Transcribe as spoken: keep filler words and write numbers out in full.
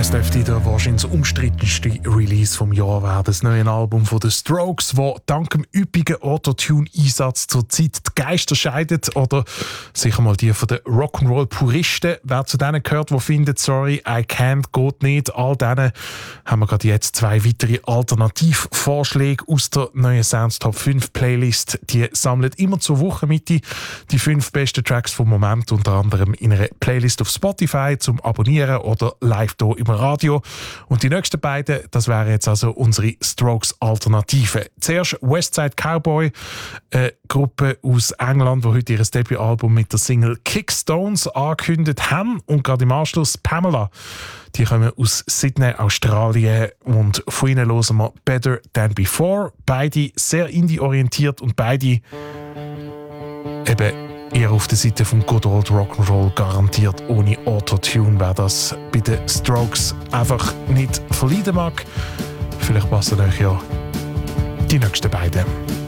Es dürfte der wahrscheinlich umstrittenste Release vom Jahr werden. Das neue Album von The Strokes, das dank dem üppigen Autotune-Einsatz zur Zeit die Geister scheidet. Oder sicher mal die von den Rock'n'Roll-Puristen. Wer zu denen gehört, der findet, sorry, I can't, geht nicht. All denen haben wir gerade jetzt zwei weitere Alternativvorschläge aus der neuen Sounds Top fünf Playlist. Die sammelt immer zur Wochenmitte die fünf besten Tracks vom Moment, unter anderem in einer Playlist auf Spotify zum Abonnieren oder live hier im Radio. Und die nächsten beiden, das wären jetzt also unsere Strokes-Alternativen. Zuerst Westside Cowboy, eine Gruppe aus England, die heute ihr Debütalbum mit der Single Kickstones angekündigt haben. Und gerade im Anschluss Pamela. Die kommen aus Sydney, Australien, und von ihnen hören wir Better Than Before. Beide sehr indie-orientiert und beide eben eher auf der Seite vom Good Old Rock'n'Roll, garantiert ohne Autotune. Wer das bei den Strokes einfach nicht verleiden mag, vielleicht passen euch ja die nächsten beiden.